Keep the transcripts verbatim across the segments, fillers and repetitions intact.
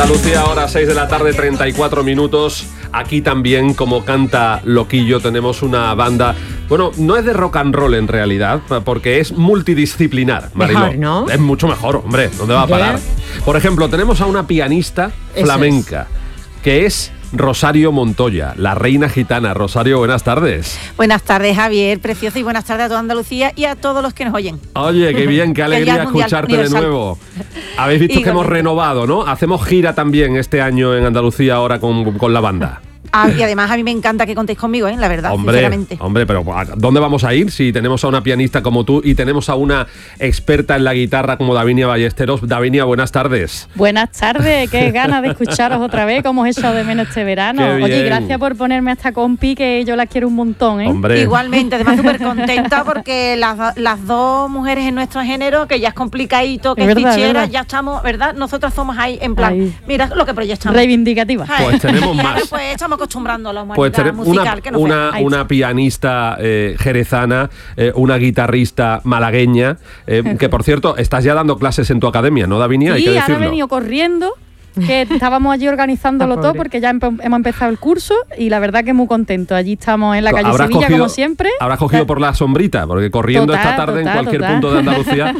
Andalucía, ahora seis de la tarde, treinta y cuatro minutos. Aquí también, como canta Loquillo, tenemos una banda. Bueno, no es de rock and roll en realidad, porque es multidisciplinar, Mariló. Mejor, ¿no? Es mucho mejor, hombre. ¿Dónde va a parar? Por ejemplo, tenemos a una pianista Eso flamenca, es. que es Rosario Montoya, la reina gitana. Rosario, buenas tardes. Buenas tardes, Javier, precioso, y buenas tardes a toda Andalucía y a todos los que nos oyen. Oye, qué bien, qué alegría escucharte universal. de nuevo. Habéis visto y que hemos renovado, ¿no? Hacemos gira también este año en Andalucía ahora con, con la banda. Ah, y además a mí me encanta que contéis conmigo, ¿eh? La verdad, hombre, sinceramente. Hombre, pero ¿dónde vamos a ir si tenemos a una pianista como tú y tenemos a una experta en la guitarra como Davinia Ballesteros? Davinia, buenas tardes. Buenas tardes, qué ganas de escucharos otra vez, como os he echado de menos este verano. Oye, gracias por ponerme a esta compi, que yo la quiero un montón, ¿eh? Hombre. Igualmente, además súper contenta porque las, las dos mujeres en nuestro género, que ya es complicadito, que es, verdad, fichera, verdad. ya estamos, ¿verdad? Nosotras somos ahí en plan, ahí. Mira lo que proyectamos. Reivindicativa. Pues tenemos más. Pues estamos acostumbrando a la humanidad pues tenemos musical una, que nos una, una pianista eh, jerezana, eh, una guitarrista malagueña, eh, que por cierto, estás ya dando clases en tu academia, ¿no, Davinia? Sí, hay que decirlo. ahora he venido corriendo, que estábamos allí organizándolo todo porque ya empe- hemos empezado el curso y la verdad que muy contento. Allí estamos en la calle Sevilla, cogido, como siempre. Habrás cogido por la sombrita, porque corriendo total, esta tarde total, en cualquier total. punto de Andalucía.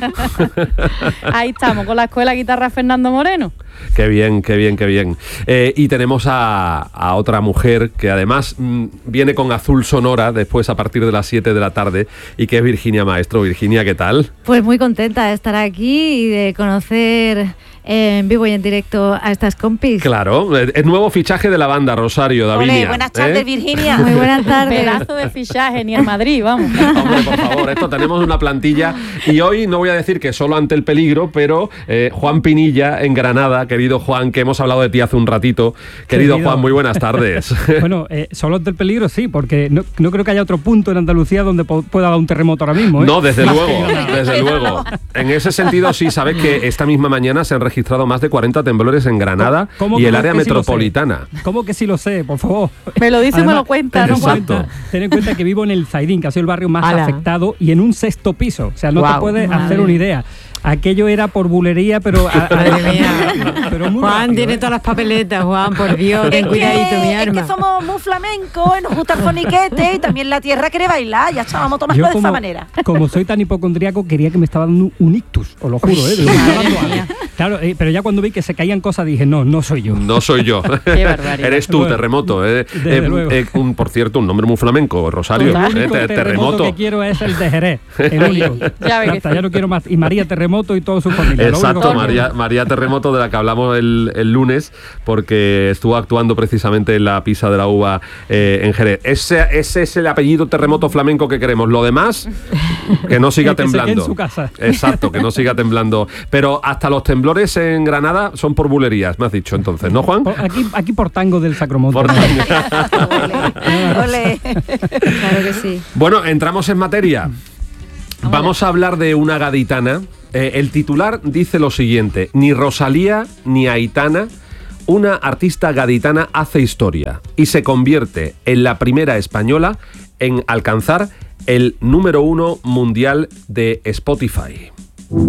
Ahí estamos, con la Escuela Guitarra Fernando Moreno. Qué bien, qué bien, qué bien. Eh, y tenemos a, a otra mujer que además mmm, viene con Azul Sonora después a partir de las siete de la tarde y que es Virginia Maestro. Virginia, ¿qué tal? Pues muy contenta de estar aquí y de conocer eh, en vivo y en directo a estas compis. Claro, es nuevo fichaje de la banda, Rosario, Davinia. Olé, buenas tardes, ¿eh? Virginia. Muy buenas tardes. Pedazo de fichaje, ni en Madrid, vamos. Hombre, por favor, esto tenemos una plantilla y hoy no voy a decir que solo ante el peligro, pero eh, Juan Pinilla en Granada, querido Juan, que hemos hablado de ti hace un ratito. Querido, querido. Juan, muy buenas tardes. Bueno, eh, solo ante el peligro sí, porque no, no creo que haya otro punto en Andalucía donde po- pueda haber un terremoto ahora mismo, ¿eh? No, desde luego, desde luego. En ese sentido, sí, sabes que esta misma mañana se han registrado más de cuarenta temblores en Granada ¿Cómo, y el cómo área que metropolitana. Sí ¿Cómo que sí lo sé? Por favor. Me lo dice y me lo cuenta, ¿no? Exacto. Ten en cuenta que vivo en el Zaidín, que ha sido el barrio más Ala. afectado, y en un sexto piso. O sea, no wow. te puedes Madre. hacer una idea. Aquello era por bulería, pero... A, a, Madre mía. pero muy Juan rápido, tiene ¿eh? todas las papeletas, Juan, por Dios, ten Es cuidadito, que, mi es arma. que somos muy flamencos, nos gusta el foniquete y también la tierra quiere bailar, ya está, vamos a tomarlo Yo de como, esa manera. como soy tan hipocondríaco, quería que me estaba dando un ictus, os lo juro, ¿eh? De lo que estaba dando algo. Claro, eh, pero ya cuando vi que se caían cosas dije, no, no soy yo. No soy yo. Qué barbaridad. Eres tú, Bueno, terremoto. Eh. desde Eh, luego. eh, un, por cierto, un nombre muy flamenco, Rosario. El Eh, único te- terremoto, terremoto. que quiero es el de Jerez, el único. Ya ve que Hasta sí. ya no quiero más. Y María Terremoto y toda su familia. lo Exacto, único que María, quiero. María Terremoto, de la que hablamos el, el lunes, porque estuvo actuando precisamente en la Pisa de la Uva eh, en Jerez. Ese, ese es el apellido Terremoto flamenco que queremos. Lo demás, que no siga Que se quede temblando. en su casa. Exacto, que no siga temblando. Pero hasta los temblores en Granada son por bulerías, me has dicho entonces, ¿no, Juan? Por- Aquí, aquí por tango del Sacromonte. Por- Ole, ole. Claro que sí. Bueno, entramos en materia. Vamos a hablar de una gaditana. Eh, el titular dice lo siguiente: ni Rosalía ni Aitana, una artista gaditana hace historia y se convierte en la primera española en alcanzar el número uno mundial de Spotify.